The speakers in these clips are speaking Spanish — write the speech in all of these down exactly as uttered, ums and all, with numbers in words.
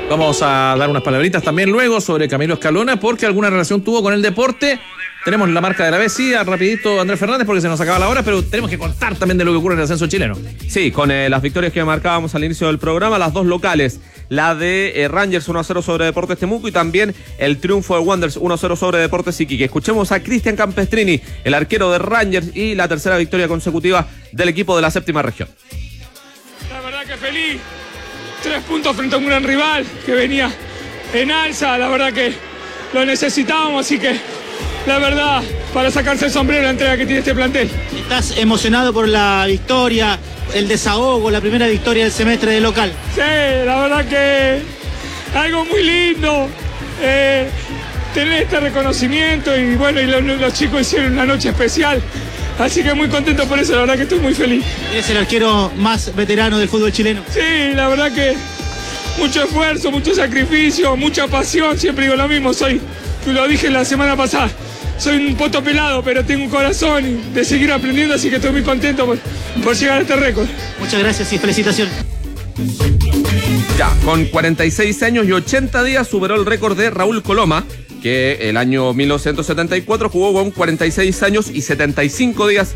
Vamos a dar unas palabritas también luego sobre Camilo Escalona, porque alguna relación tuvo con el deporte. Tenemos la marca de la vez, sí, rapidito Andrés Fernández, porque se nos acaba la hora, pero tenemos que contar también de lo que ocurre en el ascenso chileno. Sí, con eh, las victorias que marcábamos al inicio del programa, las dos locales, la de eh, Rangers uno a cero sobre Deportes Temuco y también el triunfo de Wanderers uno a cero sobre Deportes Iquique. Escuchemos a Cristian Campestrini, el arquero de Rangers, y la tercera victoria consecutiva del equipo de la séptima región. La verdad que feliz, tres puntos frente a un gran rival que venía en alza, la verdad que lo necesitábamos, así que la verdad, para sacarse el sombrero la entrega que tiene este plantel. ¿Estás emocionado por la victoria, el desahogo, la primera victoria del semestre de local? Sí, la verdad que algo muy lindo, eh, tener este reconocimiento y bueno, y lo, los chicos hicieron una noche especial, así que muy contento por eso, la verdad que estoy muy feliz. ¿Eres el arquero más veterano del fútbol chileno? Sí, la verdad que mucho esfuerzo, mucho sacrificio, mucha pasión, siempre digo lo mismo, soy, lo dije la semana pasada, soy un poto pelado, pero tengo un corazón de seguir aprendiendo, así que estoy muy contento por, por llegar a este récord. Muchas gracias y felicitaciones. Ya, con cuarenta y seis años y ochenta días superó el récord de Raúl Coloma, que el año mil novecientos setenta y cuatro jugó con cuarenta y seis años y setenta y cinco días,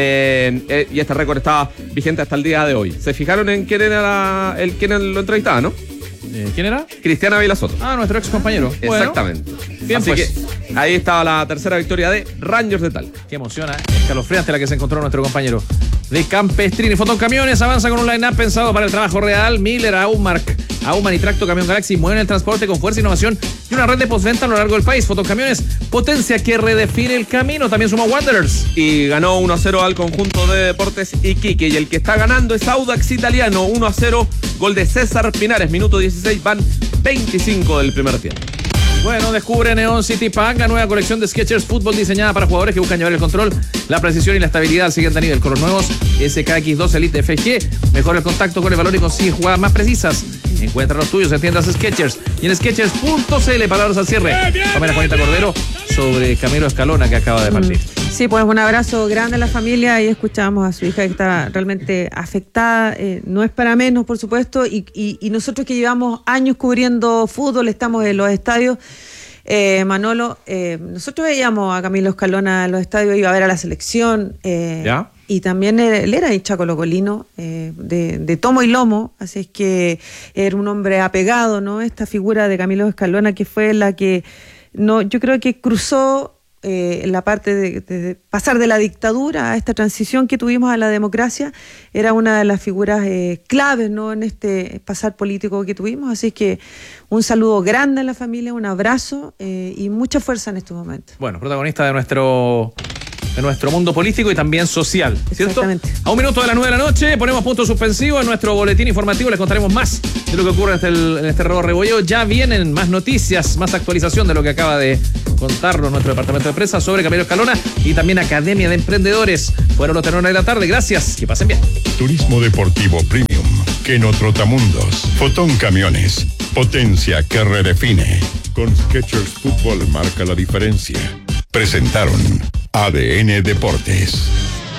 eh, eh, y este récord estaba vigente hasta el día de hoy. ¿Se fijaron en quién era la, el quién lo entrevistaba, no? Eh, ¿Quién era? Cristian Ávila Soto. Ah, nuestro ex compañero. Exactamente. Bueno, bien, así pues. que ahí estaba la tercera victoria de Rangers de Talca. Qué emociona, ¿eh? Escalofriante la que se encontró nuestro compañero de Campestrini. Fotón Camiones avanza con un line-up pensado para el trabajo real. Miller, Aumark, Auman y Tracto Camión Galaxy mueven el transporte con fuerza, innovación y una red de postventa a lo largo del país. Fotón Camiones, potencia que redefine el camino. También sumó Wanderers. Y ganó uno a cero al conjunto de Deportes Iquique. Y el que está ganando es Audax Italiano, uno a cero. Gol de César Pinares, minuto dieciséis, van veinticinco del primer tiempo. Bueno, descubre Neon City Pack, la nueva colección de Skechers Fútbol diseñada para jugadores que buscan llevar el control, la precisión y la estabilidad al siguiente nivel. Con los nuevos S K X dos Elite F G, mejora el contacto con el valor y consigue jugadas más precisas. Encuentra los tuyos en tiendas Skechers y en Skechers punto c l. Palabras al cierre. Pamela Juanita Cordero sobre Camilo Escalona, que acaba de partir. Sí, pues un abrazo grande a la familia y escuchamos a su hija que está realmente afectada, eh, no es para menos, por supuesto, y, y, y nosotros que llevamos años cubriendo fútbol, estamos en los estadios, eh, Manolo, eh, nosotros veíamos a Camilo Escalona en los estadios, iba a ver a la selección, eh, ¿Ya? Y también él era hincha colocolino, eh, de, de tomo y lomo, así es que era un hombre apegado, ¿no? Esta figura de Camilo Escalona que fue la que, no, yo creo que cruzó Eh, en la parte de, de, de pasar de la dictadura a esta transición que tuvimos a la democracia, era una de las figuras eh, claves, ¿no?, en este pasar político que tuvimos, así que un saludo grande a la familia, un abrazo eh, y mucha fuerza en estos momentos. Bueno, protagonista de nuestro de nuestro mundo político y también social, ¿cierto? Exactamente. A un minuto de las nueve de la noche ponemos punto suspensivo en nuestro boletín informativo, les contaremos más de lo que ocurre en este, en este Robo Rebolledo. Ya vienen más noticias, más actualización de lo que acaba de contarnos nuestro departamento de prensa sobre Camilo Escalona y también Academia de Emprendedores. Fueron los tenores de la tarde, gracias, que pasen bien. Turismo Deportivo Premium, Keno Trotamundos, Fotón Camiones, potencia que redefine. Con Skechers Fútbol marca la diferencia. Presentaron A D N Deportes.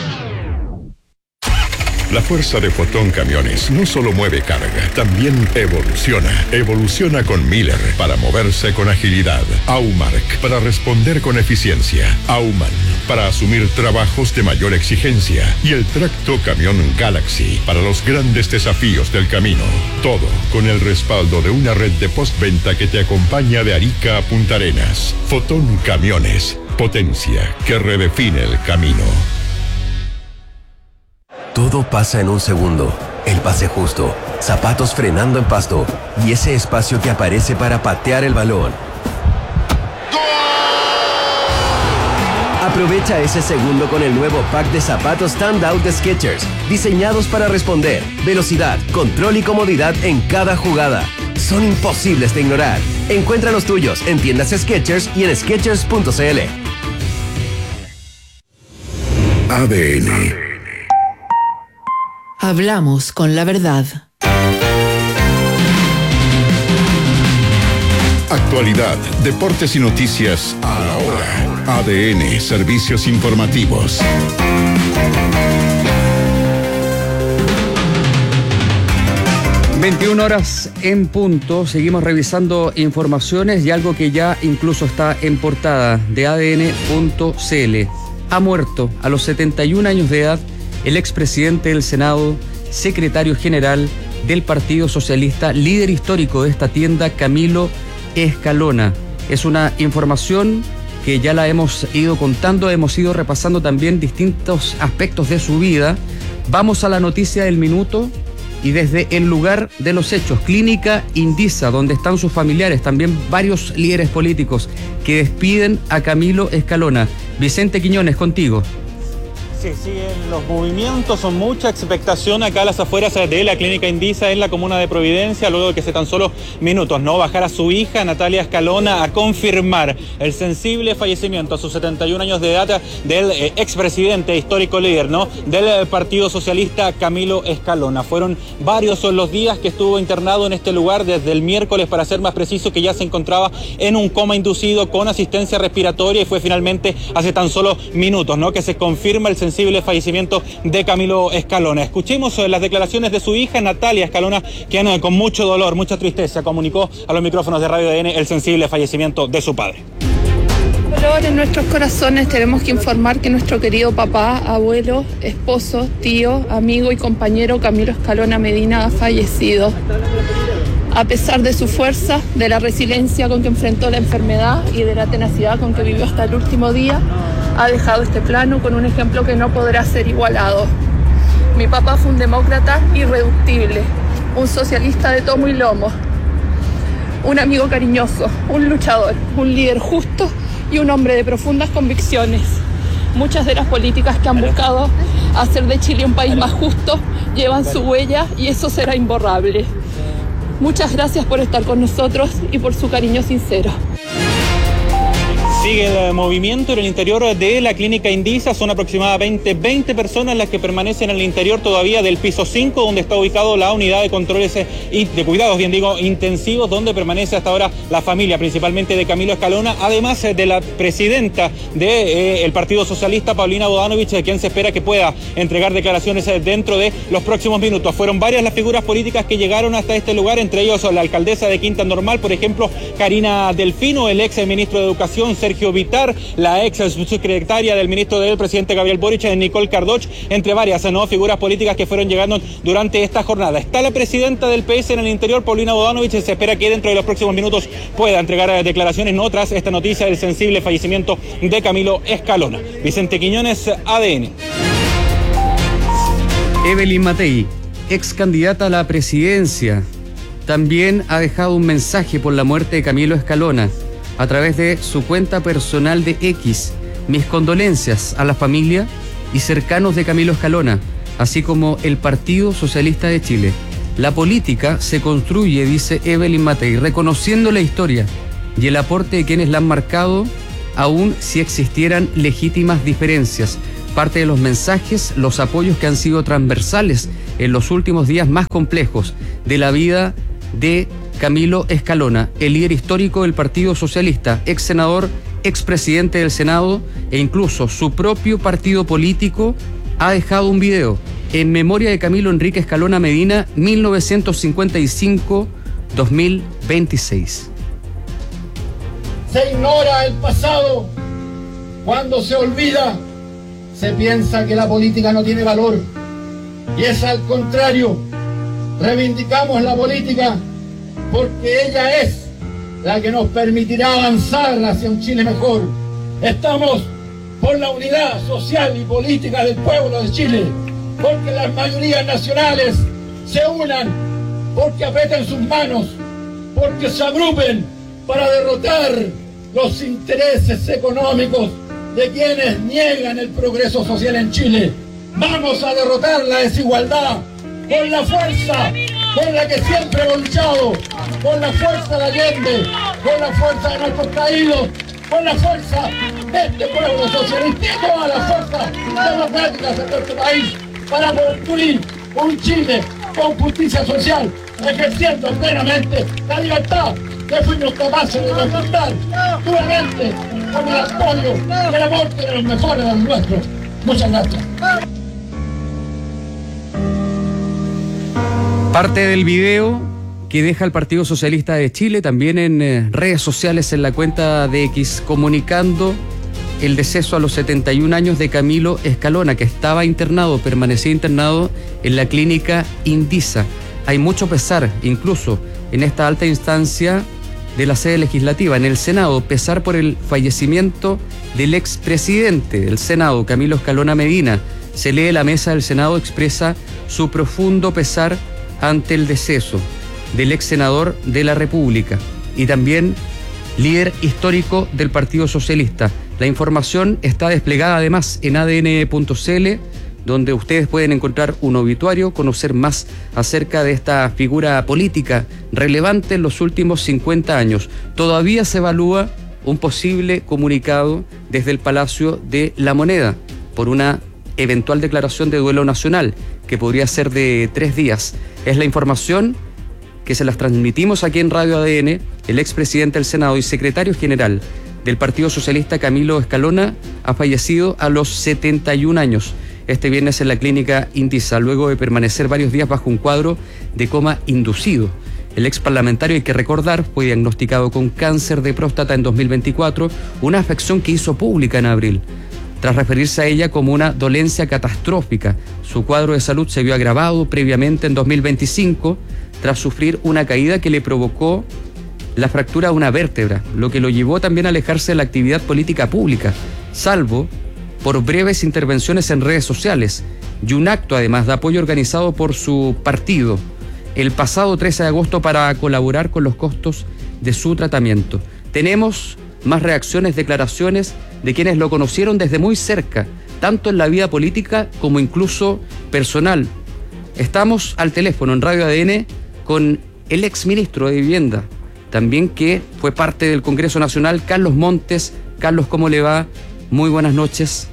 La fuerza de Fotón Camiones no solo mueve carga, también evoluciona. Evoluciona con Miller para moverse con agilidad. Aumark para responder con eficiencia. Auman para asumir trabajos de mayor exigencia. Y el Tracto Camión Galaxy para los grandes desafíos del camino. Todo con el respaldo de una red de postventa que te acompaña de Arica a Punta Arenas. Fotón Camiones, potencia que redefine el camino. Todo pasa en un segundo. El pase justo, zapatos frenando en pasto y ese espacio que aparece para patear el balón. Aprovecha ese segundo con el nuevo pack de zapatos Standout de Skechers, diseñados para responder, velocidad, control y comodidad en cada jugada. Son imposibles de ignorar. Encuentra los tuyos en tiendas Skechers y en Skechers punto c l. A D N. Hablamos con la verdad. Actualidad, deportes y noticias a la hora. A D N, servicios informativos. veintiuna horas en punto, seguimos revisando informaciones y algo que ya incluso está en portada de A D N punto C L. Ha muerto a los setenta y un años de edad el expresidente del Senado, secretario general del Partido Socialista, líder histórico de esta tienda, Camilo Escalona. Es una información que ya la hemos ido contando, hemos ido repasando también distintos aspectos de su vida. Vamos a la noticia del minuto. Y desde el lugar de los hechos, Clínica Indisa, donde están sus familiares, también varios líderes políticos que despiden a Camilo Escalona. Vicente Quiñones, contigo. Sí, siguen los movimientos, son mucha expectación acá a las afueras de la Clínica Indisa en la comuna de Providencia, luego de que hace tan solo minutos no bajara su hija Natalia Escalona a confirmar el sensible fallecimiento a sus setenta y un años de edad del eh, expresidente histórico líder, ¿no?, del Partido Socialista, Camilo Escalona. Fueron varios son los días que estuvo internado en este lugar, desde el miércoles, para ser más preciso, que ya se encontraba en un coma inducido con asistencia respiratoria, y fue finalmente hace tan solo minutos, ¿no?, que se confirma el sensible fallecimiento de Camilo Escalona. Escuchemos las declaraciones de su hija Natalia Escalona, quien con mucho dolor, mucha tristeza comunicó a los micrófonos de Radio A D N el sensible fallecimiento de su padre. Dolor en nuestros corazones, tenemos que informar que nuestro querido papá, abuelo, esposo, tío, amigo y compañero Camilo Escalona Medina ha fallecido. A pesar de su fuerza, de la resiliencia con que enfrentó la enfermedad y de la tenacidad con que vivió hasta el último día, ha dejado este plano con un ejemplo que no podrá ser igualado. Mi papá fue un demócrata irreductible, un socialista de tomo y lomo, un amigo cariñoso, un luchador, un líder justo y un hombre de profundas convicciones. Muchas de las políticas que han buscado hacer de Chile un país más justo llevan su huella, y eso será imborrable. Muchas gracias por estar con nosotros y por su cariño sincero. Sigue el movimiento en el interior de la Clínica Indisa. Son aproximadamente veinte personas las que permanecen en el interior todavía del piso cinco, donde está ubicado la unidad de controles y de cuidados, bien digo, intensivos, donde permanece hasta ahora la familia, principalmente de Camilo Escalona, además de la presidenta del de, eh, Partido Socialista, Paulina Bodanovich, de quien se espera que pueda entregar declaraciones dentro de los próximos minutos. Fueron varias las figuras políticas que llegaron hasta este lugar, entre ellos la alcaldesa de Quinta Normal, por ejemplo, Karina Delfino, el ex ministro de Educación, Sergio Vitar, la ex subsecretaria del ministro del presidente Gabriel Boric, Nicole Cardoch, entre varias ¿no? figuras políticas que fueron llegando durante esta jornada. Está la presidenta del P S en el interior, Paulina Bodanovich. Se espera que dentro de los próximos minutos pueda entregar declaraciones, no tras esta noticia del sensible fallecimiento de Camilo Escalona. Vicente Quiñones, A D N. Evelyn Matei, ex candidata a la presidencia, también ha dejado un mensaje por la muerte de Camilo Escalona a través de su cuenta personal de X. Mis condolencias a la familia y cercanos de Camilo Escalona, así como el Partido Socialista de Chile. La política se construye, dice Evelyn Matei, reconociendo la historia y el aporte de quienes la han marcado, aun si existieran legítimas diferencias. Parte de los mensajes, los apoyos que han sido transversales en los últimos días más complejos de la vida de Camilo Escalona, el líder histórico del Partido Socialista, ex senador, ex presidente del Senado, e incluso su propio partido político ha dejado un video en memoria de Camilo Enrique Escalona Medina, mil novecientos cincuenta y cinco a dos mil veintiséis. Se ignora el pasado. Cuando se olvida, se piensa que la política no tiene valor. Y es al contrario. Reivindicamos la política porque ella es la que nos permitirá avanzar hacia un Chile mejor. Estamos por la unidad social y política del pueblo de Chile, porque las mayorías nacionales se unan, porque aprieten sus manos, porque se agrupen para derrotar los intereses económicos de quienes niegan el progreso social en Chile. Vamos a derrotar la desigualdad con la fuerza con la que siempre hemos luchado, con la fuerza de Allende, con la fuerza de nuestros caídos, con la fuerza de este pueblo socialista y todas las fuerzas democráticas de nuestro país, para construir un Chile con justicia social, ejerciendo plenamente la libertad que fuimos capaces de conquistar duramente con el apoyo y el amor de los mejores de los nuestros. Muchas gracias. Parte del video que deja el Partido Socialista de Chile también en eh, redes sociales, en la cuenta de X, comunicando el deceso a los setenta y un años de Camilo Escalona, que estaba internado, permanecía internado en la clínica Indisa. Hay mucho pesar, incluso en esta alta instancia de la sede legislativa, en el Senado, pesar por el fallecimiento del expresidente del Senado, Camilo Escalona Medina. Se lee: la mesa del Senado expresa su profundo pesar ante el deceso del ex senador de la República y también líder histórico del Partido Socialista. La información está desplegada además en A D N punto C L, donde ustedes pueden encontrar un obituario, conocer más acerca de esta figura política relevante en los últimos cincuenta años. Todavía se evalúa un posible comunicado desde el Palacio de la Moneda por una eventual declaración de duelo nacional, que podría ser de tres días. Es la información que se las transmitimos aquí en Radio A D N. El expresidente del Senado y secretario general del Partido Socialista, Camilo Escalona, ha fallecido a los setenta y un años. Este viernes en la clínica Indisa, luego de permanecer varios días bajo un cuadro de coma inducido. El ex parlamentario, hay que recordar, fue diagnosticado con cáncer de próstata en dos mil veinticuatro, una afección que hizo pública en abril, tras referirse a ella como una dolencia catastrófica. Su cuadro de salud se vio agravado previamente en dos mil veinticinco, tras sufrir una caída que le provocó la fractura de una vértebra, lo que lo llevó también a alejarse de la actividad política pública, salvo por breves intervenciones en redes sociales y un acto además de apoyo organizado por su partido el pasado trece de agosto para colaborar con los costos de su tratamiento. Tenemos más reacciones, declaraciones de quienes lo conocieron desde muy cerca, tanto en la vida política como incluso personal. Estamos al teléfono en Radio A D N con el exministro de Vivienda, también que fue parte del Congreso Nacional, Carlos Montes. Carlos, ¿cómo le va? Muy buenas noches.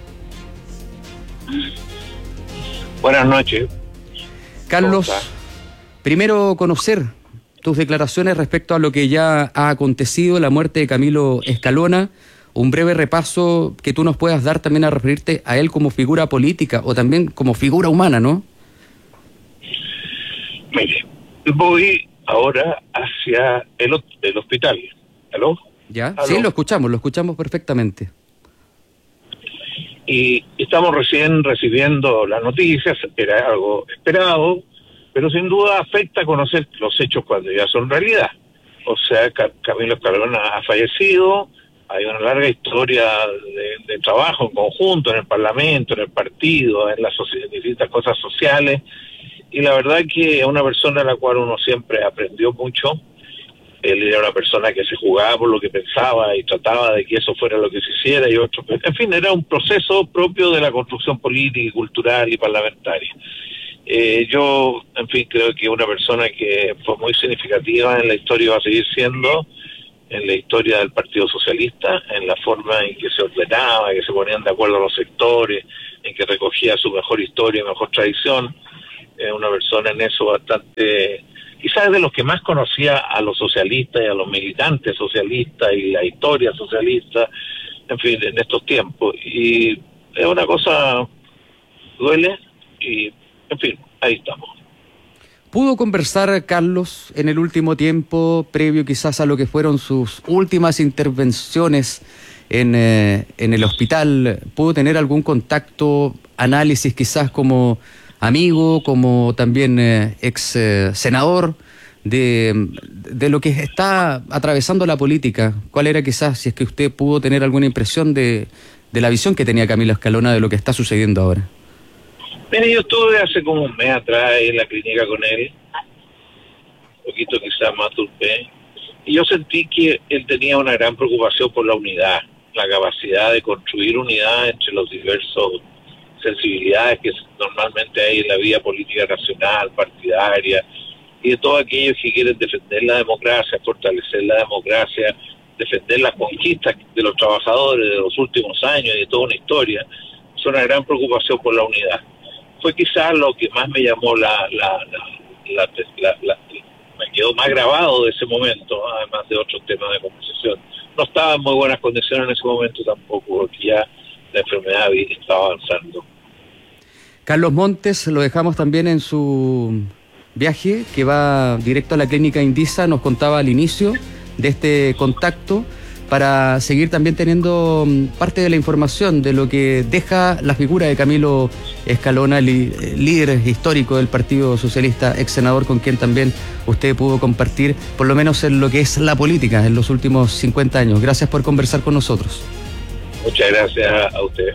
Buenas noches. Carlos, primero conocer tus declaraciones respecto a lo que ya ha acontecido, la muerte de Camilo Escalona, un breve repaso que tú nos puedas dar también a referirte a él como figura política o también como figura humana, ¿no? Mire, voy ahora hacia el, el hospital. ¿Aló? ¿Ya? ¿Aló? Sí, lo escuchamos, lo escuchamos perfectamente. Y estamos recién recibiendo las noticias, era algo esperado, pero sin duda afecta conocer los hechos cuando ya son realidad. O sea, Camilo Escalona ha fallecido, hay una larga historia de, de trabajo en conjunto en el Parlamento, en el partido, en las distintas cosas sociales, y la verdad que es una persona a la cual uno siempre aprendió mucho. Él era una persona que se jugaba por lo que pensaba y trataba de que eso fuera lo que se hiciera y otro. En fin, era un proceso propio de la construcción política, cultural y parlamentaria. Eh, yo, en fin, creo que una persona que fue muy significativa en la historia, va a seguir siendo en la historia del Partido Socialista, en la forma en que se ordenaba, que se ponían de acuerdo los sectores, en que recogía su mejor historia y mejor tradición. Es una persona en eso bastante, quizás de los que más conocía a los socialistas y a los militantes socialistas y la historia socialista, en fin, en estos tiempos. Y es una cosa, duele y, en fin, ahí estamos. ¿Pudo conversar, Carlos, en el último tiempo, previo quizás a lo que fueron sus últimas intervenciones en, eh, en el hospital? ¿Pudo tener algún contacto, análisis quizás como amigo, como también eh, ex eh, senador de, de lo que está atravesando la política? ¿Cuál era quizás, si es que usted pudo tener alguna impresión de, de la visión que tenía Camilo Escalona de lo que está sucediendo ahora? Mire, yo estuve hace como un mes atrás en la clínica con él, un poquito quizás más turpe, y yo sentí que él tenía una gran preocupación por la unidad, la capacidad de construir unidad entre los diversos sensibilidades que normalmente hay en la vida política nacional, partidaria, y de todos aquellos que quieren defender la democracia, fortalecer la democracia, defender las conquistas de los trabajadores de los últimos años y de toda una historia. Es una gran preocupación por la unidad. Fue quizás lo que más me llamó la, la, la, la, la, la me quedó más grabado de ese momento, además de otros temas de conversación. No estaba en muy buenas condiciones en ese momento tampoco, porque ya la enfermedad estaba avanzando. Carlos Montes, lo dejamos también en su viaje que va directo a la clínica Indisa, nos contaba al inicio de este contacto, para seguir también teniendo parte de la información de lo que deja la figura de Camilo Escalona, li, líder histórico del Partido Socialista, ex senador con quien también usted pudo compartir, por lo menos en lo que es la política, en los últimos cincuenta años. Gracias por conversar con nosotros. Muchas gracias a usted.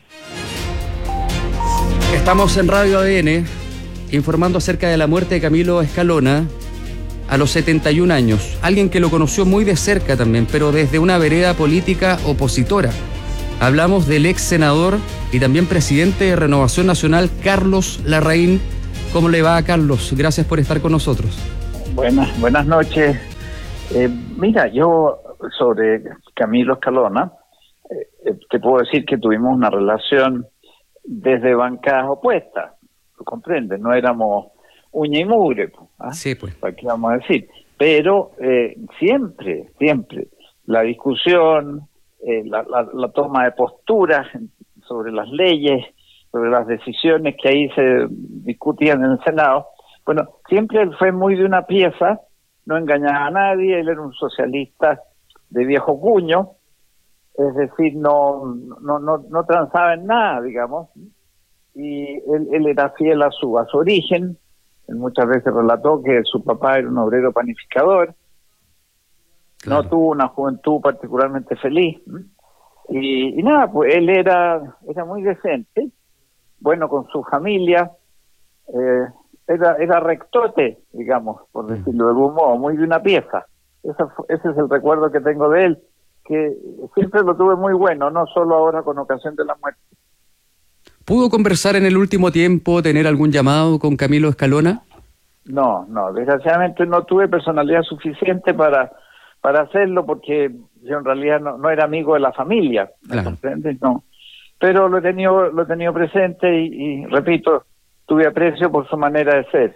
Estamos en Radio A D N informando acerca de la muerte de Camilo Escalona a los setenta y un años. Alguien que lo conoció muy de cerca también, pero desde una vereda política opositora. Hablamos del ex senador y también presidente de Renovación Nacional, Carlos Larraín. ¿Cómo le va, Carlos? Gracias por estar con nosotros. Buenas, buenas noches. Eh, mira, yo sobre Camilo Escalona, eh, te puedo decir que tuvimos una relación desde bancadas opuestas. ¿Tú comprendes? No éramos uña y mugre, ¿ah? Sí, pues. ¿Para qué vamos a decir? Pero eh, siempre, siempre, la discusión, eh, la, la, la toma de posturas sobre las leyes, sobre las decisiones que ahí se discutían en el Senado, bueno, siempre él fue muy de una pieza, no engañaba a nadie, él era un socialista de viejo cuño, es decir, no, no, no, no transaba en nada, digamos, y él, él era fiel a su, a su origen. Él muchas veces relató que su papá era un obrero panificador, claro. No tuvo una juventud particularmente feliz, y, y nada, pues él era, era muy decente, bueno con su familia, eh, era, era rectote, digamos, por decirlo de algún modo, muy de una pieza. Ese, fue, ese es el recuerdo que tengo de él, que siempre lo tuve muy bueno, no solo ahora con ocasión de la muerte. ¿Pudo conversar en el último tiempo, tener algún llamado con Camilo Escalona? No, no, desgraciadamente no tuve personalidad suficiente para, para hacerlo, porque yo en realidad no, no era amigo de la familia, ¿me claro. comprendes? No. Pero lo he tenido, lo he tenido presente y, y, repito, tuve aprecio por su manera de ser.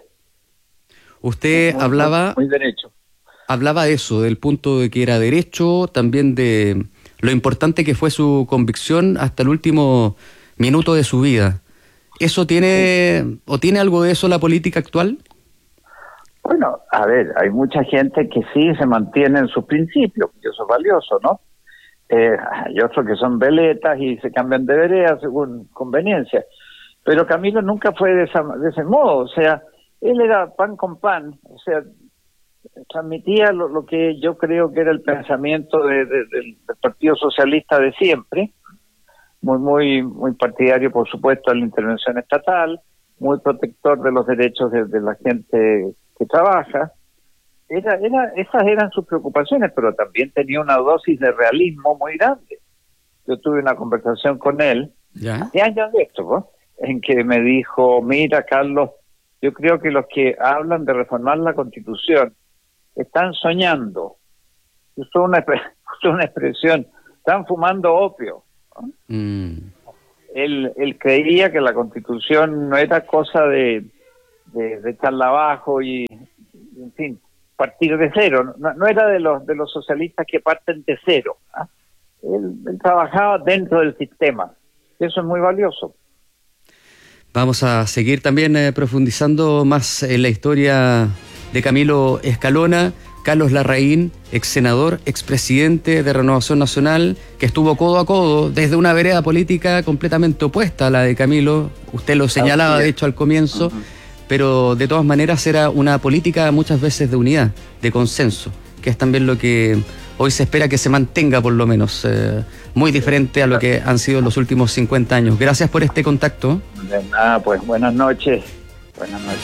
Usted muy, hablaba... Muy derecho. Hablaba de eso, del punto de que era derecho, también de lo importante que fue su convicción hasta el último minuto de su vida. ¿Eso tiene, sí. o tiene algo de eso la política actual? Bueno, a ver, hay mucha gente que sí se mantiene en sus principios, y eso es valioso, ¿no? Eh, hay otros que son veletas y se cambian de vereda según conveniencia. Pero Camilo nunca fue de, esa, de ese modo, o sea, él era pan con pan, o sea, transmitía lo, lo que yo creo que era el pensamiento de, de, del, del Partido Socialista de siempre, muy muy muy partidario, por supuesto, de la intervención estatal, muy protector de los derechos de, de la gente que trabaja. Era, era, esas eran sus preocupaciones, pero también tenía una dosis de realismo muy grande. Yo tuve una conversación con él, ¿ya? Hace años de esto, ¿no? En que me dijo, mira, Carlos, yo creo que los que hablan de reformar la Constitución están soñando. Usó una, usó una expresión, están fumando opio. ¿no? Mm. Él, él creía que la Constitución no era cosa de, de, de echarla abajo y, en fin, partir de cero. No, no era de los de los socialistas que parten de cero. ¿ah? Él, él trabajaba dentro del sistema. Eso es muy valioso. Vamos a seguir también eh, profundizando más en la historia de Camilo Escalona. Carlos Larraín, ex senador, expresidente de Renovación Nacional, que estuvo codo a codo desde una vereda política completamente opuesta a la de Camilo. Usted lo señalaba, de hecho, al comienzo, uh-huh. pero de todas maneras era una política muchas veces de unidad, de consenso, que es también lo que hoy se espera que se mantenga, por lo menos, eh, muy diferente a lo que han sido los últimos cincuenta años. Gracias por este contacto. De nada, pues buenas noches. Buenas noches.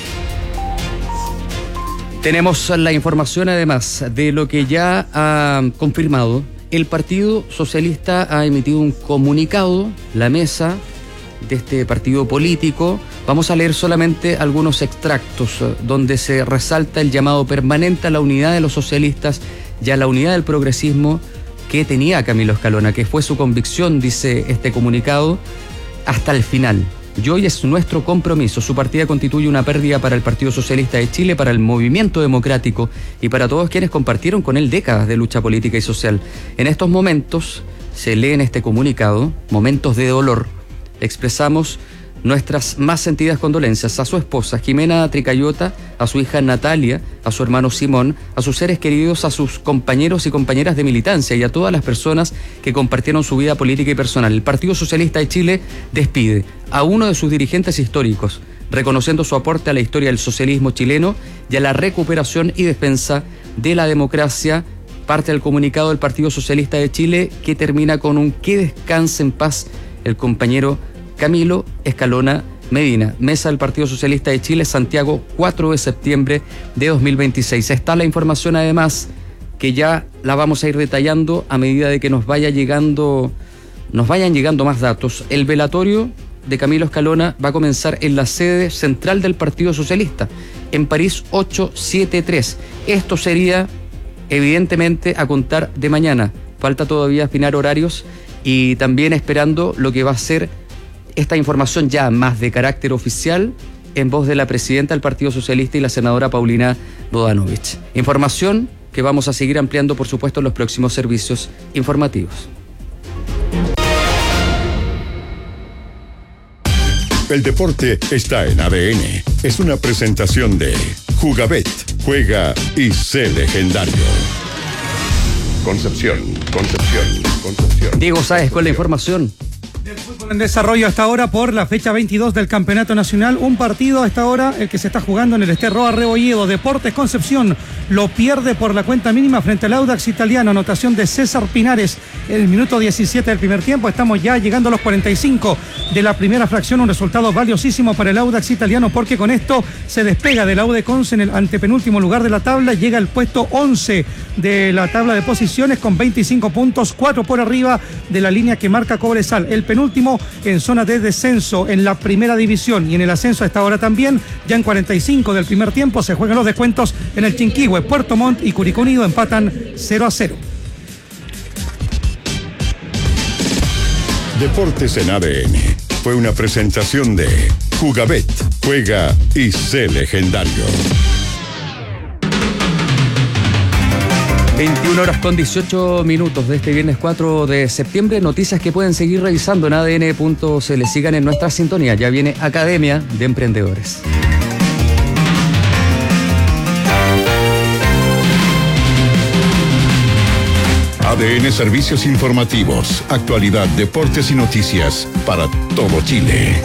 Tenemos la información, además, de lo que ya ha confirmado. El Partido Socialista ha emitido un comunicado, la mesa de este partido político. Vamos a leer solamente algunos extractos donde se resalta el llamado permanente a la unidad de los socialistas y a la unidad del progresismo que tenía Camilo Escalona, que fue su convicción, dice este comunicado, hasta el final. Y hoy es nuestro compromiso. Su partida constituye una pérdida para el Partido Socialista de Chile, para el movimiento democrático y para todos quienes compartieron con él décadas de lucha política y social. En estos momentos, se lee en este comunicado, momentos de dolor, expresamos Nuestras más sentidas condolencias a su esposa Jimena Tricayota, a su hija Natalia, a su hermano Simón, a sus seres queridos, a sus compañeros y compañeras de militancia y a todas las personas que compartieron su vida política y personal. El Partido Socialista de Chile despide a uno de sus dirigentes históricos, reconociendo su aporte a la historia del socialismo chileno y a la recuperación y defensa de la democracia. Parte del comunicado del Partido Socialista de Chile, que termina con un "que descanse en paz el compañero Camilo Escalona Medina". Mesa del Partido Socialista de Chile, Santiago, cuatro de septiembre de dos mil veintiséis. Está la información, además, que ya la vamos a ir detallando a medida de que nos vaya llegando, nos vayan llegando más datos. El velatorio de Camilo Escalona va a comenzar en la sede central del Partido Socialista, en París ochocientos setenta y tres. Esto sería, evidentemente, a contar de mañana. Falta todavía afinar horarios y también esperando lo que va a ser esta información ya más de carácter oficial en voz de la presidenta del Partido Socialista y la senadora Paulina Bodanovich. Información que vamos a seguir ampliando, por supuesto, en los próximos servicios informativos. El deporte está en A D N. Es una presentación de Jugabet. Juega y sé legendario. Concepción, Concepción, Concepción. Diego Sáez con la información. En desarrollo hasta ahora por la fecha veintidós del Campeonato Nacional. Un partido hasta ahora, el que se está jugando en el Ester Roa Rebolledo. Deportes Concepción lo pierde por la cuenta mínima frente al Audax Italiano. Anotación de César Pinares en el minuto diecisiete del primer tiempo. Estamos ya llegando a los cuarenta y cinco de la primera fracción. Un resultado valiosísimo para el Audax Italiano, porque con esto se despega del Aude Conce en el antepenúltimo lugar de la tabla. Llega al puesto once de la tabla de posiciones con veinticinco puntos, cuatro por arriba de la línea que marca Cobresal. El penúltimo en zona de descenso en la primera división, y en el ascenso a esta hora también. Ya en cuarenta y cinco del primer tiempo se juegan los descuentos en el Chinquihue. Puerto Montt y Curicó Unido empatan cero a cero. Deportes en A D N fue una presentación de Jugabet. Juega y sé legendario. veintiuna horas con dieciocho minutos de este viernes cuatro de septiembre. Noticias que pueden seguir revisando en A D N punto C L. Sigan en nuestra sintonía. Ya viene Academia de Emprendedores. A D N Servicios Informativos, actualidad, deportes y noticias para todo Chile.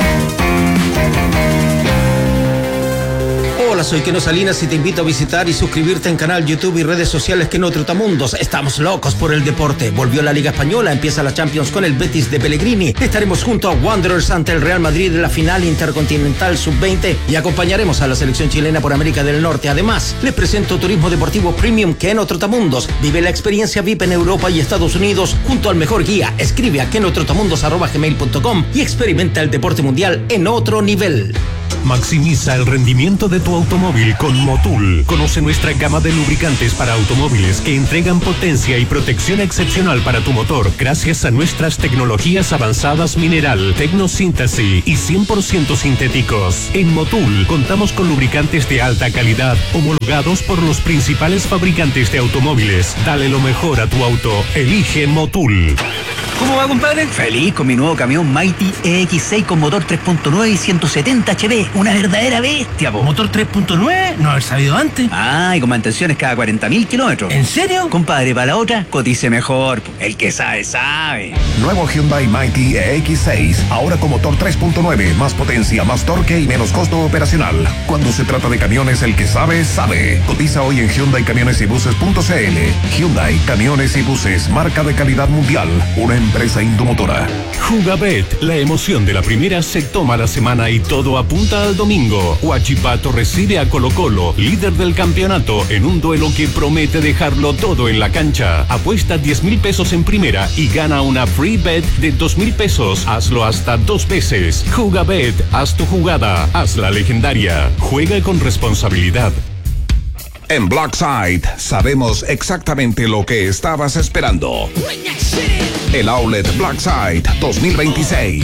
Hola, soy Keno Salinas y te invito a visitar y suscribirte en canal YouTube y redes sociales Keno Trotamundos. Estamos locos por el deporte. Volvió la Liga Española, empieza la Champions con el Betis de Pellegrini. Estaremos junto a Wanderers ante el Real Madrid en la final intercontinental sub veinte y acompañaremos a la selección chilena por América del Norte. Además, les presento Turismo Deportivo Premium Keno Trotamundos. Vive la experiencia V I P en Europa y Estados Unidos junto al mejor guía. Escribe a kenotrotamundos arroba gmail punto com y experimenta el deporte mundial en otro nivel. Maximiza el rendimiento de tu automóvil con Motul. Conoce nuestra gama de lubricantes para automóviles que entregan potencia y protección excepcional para tu motor gracias a nuestras tecnologías avanzadas mineral, tecnosíntesis y cien por ciento sintéticos. En Motul contamos con lubricantes de alta calidad homologados por los principales fabricantes de automóviles. Dale lo mejor a tu auto. Elige Motul. ¿Cómo va, compadre? Feliz con mi nuevo camión Mighty E X seis con motor tres punto nueve y ciento setenta H P. Una verdadera bestia, po. ¿Motor tres punto nueve? No haber sabido antes. Ah, y con mantenciones cada cuarenta mil kilómetros. ¿En serio? Compadre, para la otra, cotice mejor. El que sabe, sabe. Nuevo Hyundai Mighty E X seis. Ahora con motor tres punto nueve. Más potencia, más torque y menos costo operacional. Cuando se trata de camiones, el que sabe, sabe. Cotiza hoy en Hyundai Camiones y Buses punto C L. Hyundai Camiones y Buses. Marca de calidad mundial. Una empresa indomotora. Jugabet, la emoción de la primera se toma la semana y todo apunta al domingo. Huachipato recibe a Colo Colo, líder del campeonato, en un duelo que promete dejarlo todo en la cancha. Apuesta diez mil pesos en primera y gana una free bet de dos mil pesos. Hazlo hasta dos veces. Jugabet, haz tu jugada, hazla legendaria. Juega con responsabilidad. En Blackside sabemos exactamente lo que estabas esperando. El Outlet Blackside dos mil veintiséis.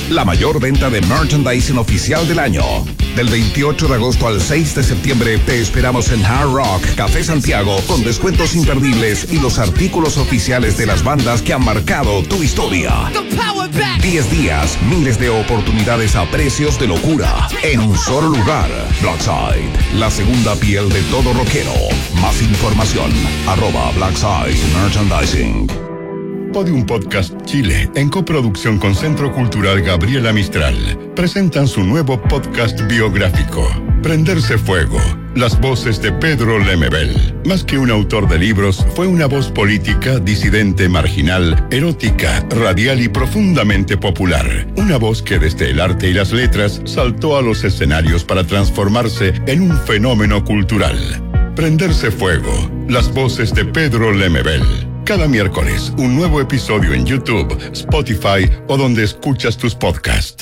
la mayor venta de merchandising oficial del año. Del veintiocho de agosto al seis de septiembre te esperamos en Hard Rock Café Santiago con descuentos imperdibles y los artículos oficiales de las bandas que han marcado tu historia. diez días, miles de oportunidades a precios de locura en un solo lugar. Blackside, la segunda piel de todo rockero. Más información, arroba Blackside Merchandising. Podium Podcast Chile, en coproducción con Centro Cultural Gabriela Mistral, presentan su nuevo podcast biográfico, Prenderse Fuego. Las voces de Pedro Lemebel. Más que un autor de libros, fue una voz política, disidente, marginal, erótica, radial y profundamente popular. Una voz que desde el arte y las letras saltó a los escenarios para transformarse en un fenómeno cultural. Prenderse Fuego. Las voces de Pedro Lemebel. Cada miércoles, un nuevo episodio en YouTube, Spotify o donde escuchas tus podcasts.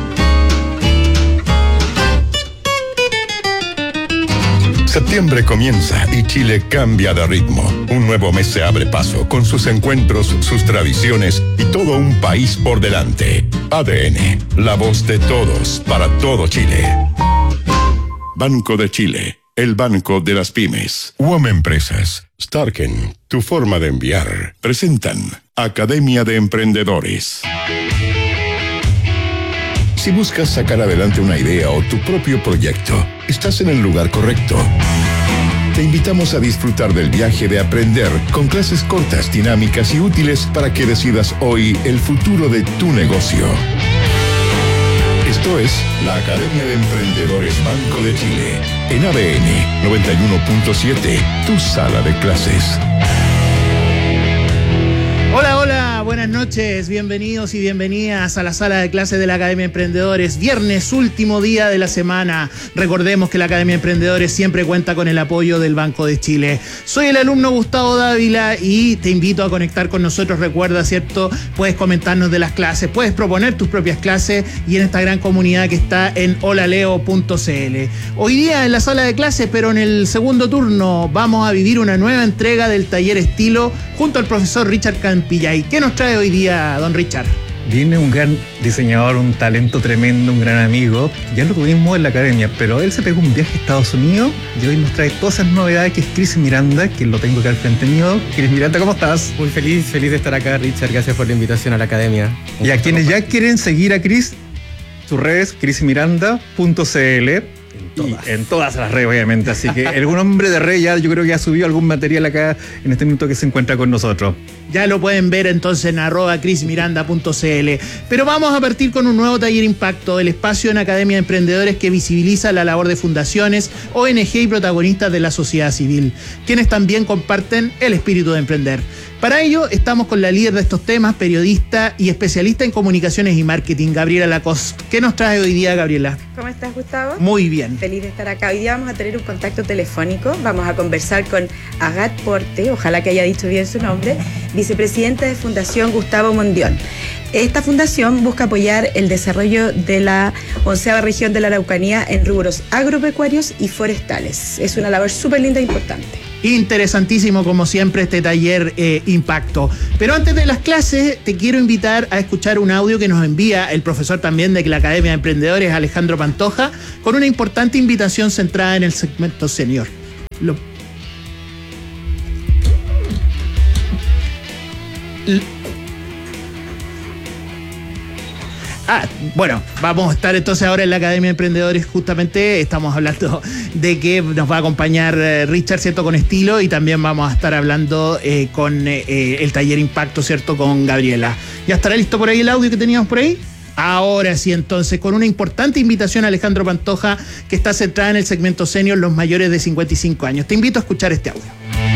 Septiembre comienza y Chile cambia de ritmo. Un nuevo mes se abre paso con sus encuentros, sus tradiciones y todo un país por delante. A D N, la voz de todos para todo Chile. Banco de Chile, el banco de las pymes. U O M Empresas, Starken, tu forma de enviar. Presentan Academia de Emprendedores. Si buscas sacar adelante una idea o tu propio proyecto, estás en el lugar correcto. Te invitamos a disfrutar del viaje de aprender con clases cortas, dinámicas y útiles para que decidas hoy el futuro de tu negocio. Esto es la Academia de Emprendedores Banco de Chile, en A D N noventa y uno punto siete, tu sala de clases. Hola, hola, buenas noches, bienvenidos y bienvenidas a la sala de clases de la Academia de Emprendedores. Viernes, último día de la semana. Recordemos que la Academia de Emprendedores siempre cuenta con el apoyo del Banco de Chile. Soy el alumno Gustavo Dávila y te invito a conectar con nosotros. Recuerda, ¿cierto? Puedes comentarnos de las clases, puedes proponer tus propias clases y en esta gran comunidad que está en holaleo punto c l. Hoy día en la sala de clases, pero en el segundo turno, vamos a vivir una nueva entrega del taller estilo junto al profesor Richard Campillay. ¿Qué nos trae hoy día, don Richard? Viene un gran diseñador, un talento tremendo, un gran amigo. Ya lo tuvimos en la academia, pero él se pegó un viaje a Estados Unidos y hoy nos trae todas esas novedades, que es Chris Miranda, que lo tengo acá al frente mío. Chris Miranda, ¿cómo estás? Muy feliz, feliz de estar acá, Richard. Gracias por la invitación a la academia. Y a quienes ya quieren seguir a Chris, sus redes, chris miranda punto c l. Y en todas las redes, obviamente. Así que algún hombre de red ya yo creo que ha subido algún material acá en este minuto que se encuentra con nosotros. Ya lo pueden ver entonces en arroba chris miranda punto c l. Pero vamos a partir con un nuevo taller Impacto, el espacio en Academia de Emprendedores que visibiliza la labor de fundaciones, O N G y protagonistas de la sociedad civil, quienes también comparten el espíritu de emprender. Para ello, estamos con la líder de estos temas, periodista y especialista en comunicaciones y marketing, Gabriela Lacoste. ¿Qué nos trae hoy día, Gabriela? ¿Cómo estás, Gustavo? Muy bien. Feliz de estar acá. Hoy día vamos a tener un contacto telefónico. Vamos a conversar con Agat Porte, ojalá que haya dicho bien su nombre, vicepresidenta de Fundación Gustavo Mondión. Esta fundación busca apoyar el desarrollo de la onceava región de la Araucanía en rubros agropecuarios y forestales. Es una labor súper linda e importante. Interesantísimo, como siempre, este taller eh, Impacto. Pero antes de las clases, te quiero invitar a escuchar un audio que nos envía el profesor también de la Academia de Emprendedores, Alejandro Pantoja, con una importante invitación centrada en el segmento senior. Lo... L- Ah, bueno, vamos a estar entonces ahora en la Academia de Emprendedores. Justamente estamos hablando de que nos va a acompañar eh, Richard, ¿cierto? Con estilo, y también vamos a estar hablando eh, con eh, el taller Impacto, ¿cierto? Con Gabriela. ¿Ya estará listo por ahí el audio que teníamos por ahí? Ahora sí, entonces, con una importante invitación a Alejandro Pantoja, que está centrada en el segmento senior, los mayores de cincuenta y cinco años. Te invito a escuchar este audio.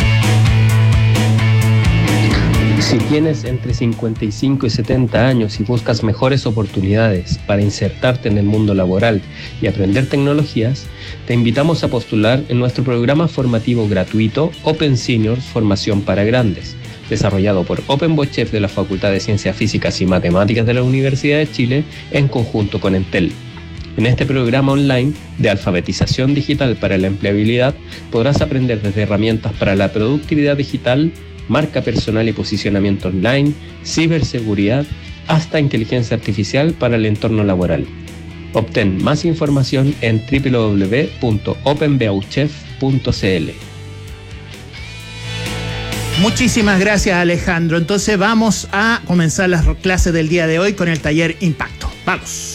Si tienes entre cincuenta y cinco y setenta años y buscas mejores oportunidades para insertarte en el mundo laboral y aprender tecnologías, te invitamos a postular en nuestro programa formativo gratuito Open Seniors Formación para Grandes, desarrollado por Open Bochef de la Facultad de Ciencias Físicas y Matemáticas de la Universidad de Chile en conjunto con Entel. En este programa online de alfabetización digital para la empleabilidad podrás aprender desde herramientas para la productividad digital, marca personal y posicionamiento online, ciberseguridad, hasta inteligencia artificial para el entorno laboral. Obtén más información en doble u doble u doble u punto open b a u chef punto c l. Muchísimas gracias, Alejandro. Entonces vamos a comenzar las clases del día de hoy con el taller Impacto. Vamos.